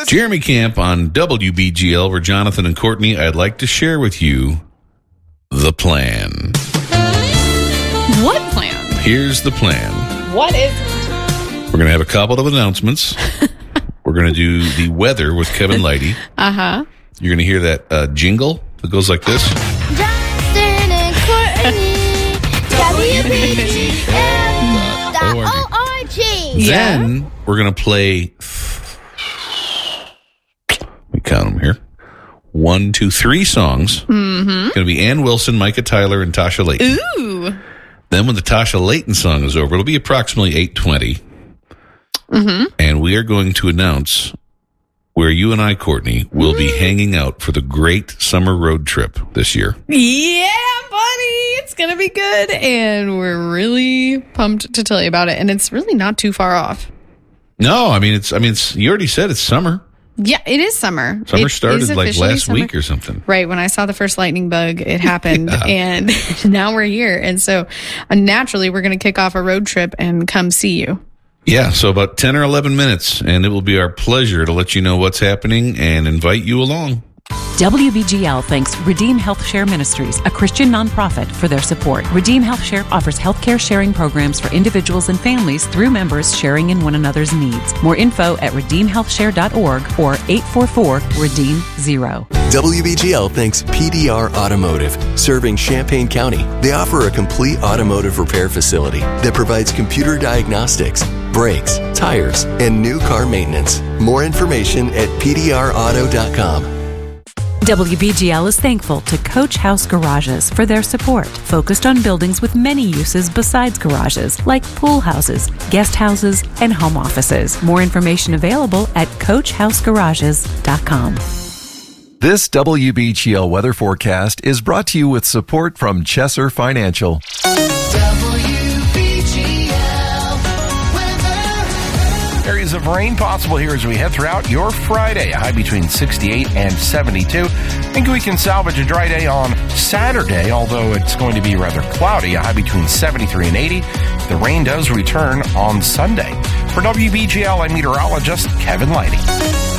Jeremy Camp on WBGL, where Jonathan and Courtney, I'd like to share with you the plan. What plan? Here's the plan. What is We're going to have a couple of announcements. We're going to do the weather with Kevin Lighty. Uh-huh. You're going to hear that jingle that goes like this. Jonathan and Courtney, WBGL.org. Then we're going to play, let me count them here, 1, 2, 3 songs. Mm-hmm. It's going to be Ann Wilson, Micah Tyler, and Tasha Layton. Ooh. Then when the Tasha Layton song is over, it'll be approximately 8:20. Mm-hmm. And we are going to announce where you and I, Courtney, will be hanging out for the great summer road trip this year. Yeah, buddy. It's going to be good. And we're really pumped to tell you about it. And it's really not too far off. No, I mean, it's you already said it's summer. Yeah, it is summer. Summer started like last summer. week or something. Right. When I saw the first lightning bug, it happened. And now we're here. And so naturally, we're going to kick off a road trip and come see you. Yeah, so about 10 or 11 minutes, and it will be our pleasure to let you know what's happening and invite you along. WBGL thanks Redeem Health Share Ministries, a Christian nonprofit, for their support. Redeem Health Share offers healthcare sharing programs for individuals and families through members sharing in one another's needs. More info at redeemhealthshare.org or 844-REDEEM-0. WBGL thanks PDR Automotive, serving Champaign County. They offer a complete automotive repair facility that provides computer diagnostics, brakes, tires, and new car maintenance. More information at pdrauto.com. WBGL is thankful to Coach House Garages for their support, focused on buildings with many uses besides garages, like pool houses, guest houses, and home offices. More information available at CoachHouseGarages.com. This WBGL weather forecast is brought to you with support from Chesser Financial. Areas of rain possible here as we head throughout your Friday. A high between 68 and 72. I think we can salvage a dry day on Saturday, although it's going to be rather cloudy. A high between 73 and 80. The rain does return on Sunday. For WBGL, I'm meteorologist Kevin Lighty.